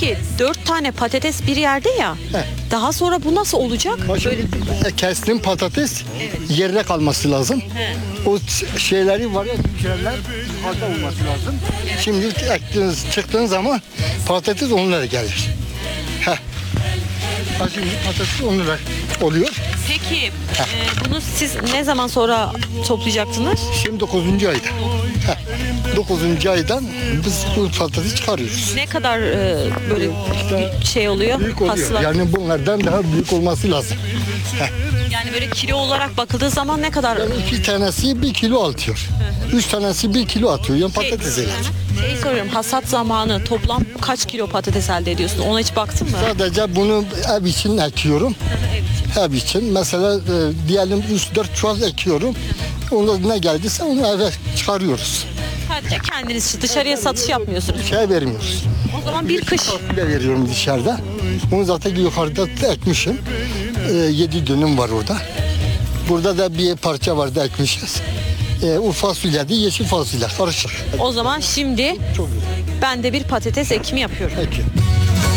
Peki 4 tane patates bir yerde ya. He. Daha sonra bu nasıl olacak? Böyle Kestiğim patates yerine kalması lazım. O şeyleri var ya, hücreler fazla olması lazım. Şimdi çıktığın zaman patates onlara gelir. Heh. Şimdi patates onlara oluyor. Peki bunu siz ne zaman sonra toplayacaksınız? Şimdi 9. ayda. Heh. 9. aydan biz bu patatesi çıkarıyoruz. Ne kadar böyle şey oluyor? Büyük oluyor. Hasılat? Yani bunlardan daha büyük olması lazım. Yani böyle kilo olarak bakıldığı zaman ne kadar? Yani 2 tanesi 1 kilo atıyor. 3 tanesi 1 kilo atıyor. Yani Şey- patates yani. Şeyi soruyorum, hasat zamanı toplam kaç kilo patates elde ediyorsun? Ona hiç baktın mı? Sadece bunu ev için ekiyorum. Ev için. Mesela diyelim 3-4 çuval ekiyorum. Onda ne geldiyse onu eve çıkarıyoruz. Sadece kendiniz için dışarıya satış yapmıyorsunuz. Şey vermiyoruz. O zaman bir kış. Fasulye veriyorum dışarıda. Onu zaten yukarıda da ekmişim. 7 dönüm var orada. Burada da bir parça vardı ekmişiz. Fasulye de yeşil fasulye karışık. O zaman şimdi Çok güzel. ben de bir patates ekimi yapıyorum. Peki.